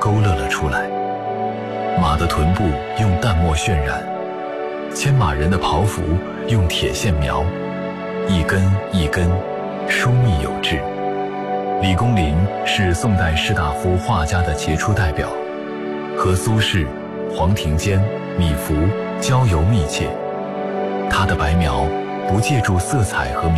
勾勒了出来。马的臀部用淡墨渲染，牵马人的袍服用铁线描，一根一根，疏密有致。李公麟是宋代士大夫画家的杰出代表，和苏轼、黄庭坚、米芾交游密切。他的白描不借助色彩和描